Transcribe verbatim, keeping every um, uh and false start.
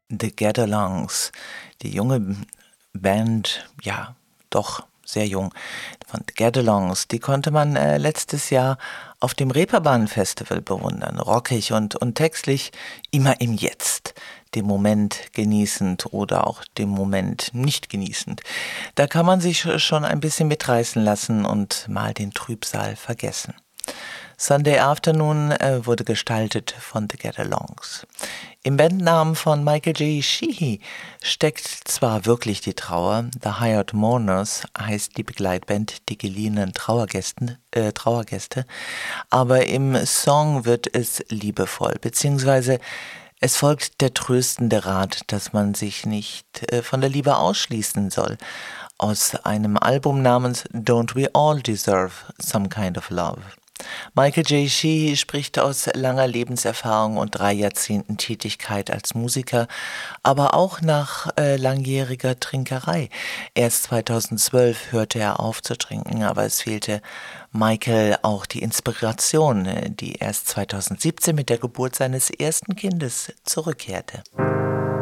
The Get-Alongs, die junge Band, ja, doch sehr jung, von The Get-Alongs, die konnte man äh, letztes Jahr auf dem Reeperbahn-Festival bewundern. Rockig und, und textlich immer im Jetzt, dem Moment genießend oder auch dem Moment nicht genießend. Da kann man sich schon ein bisschen mitreißen lassen und mal den Trübsal vergessen. Sunday Afternoon äh, wurde gestaltet von The Get-Alongs. Im Bandnamen von Michael J. Sheehy steckt zwar wirklich die Trauer, The Hired Mourners heißt die Begleitband, die geliehenen Trauergästen, äh, Trauergäste, aber im Song wird es liebevoll, beziehungsweise es folgt der tröstende Rat, dass man sich nicht äh, von der Liebe ausschließen soll. Aus einem Album namens Don't We All Deserve Some Kind of Love. Michael J. Sheehy spricht aus langer Lebenserfahrung und drei Jahrzehnten Tätigkeit als Musiker, aber auch nach äh, langjähriger Trinkerei. Erst zweitausendzwölf hörte er auf zu trinken, aber es fehlte Michael auch die Inspiration, die erst zweitausendsiebzehn mit der Geburt seines ersten Kindes zurückkehrte.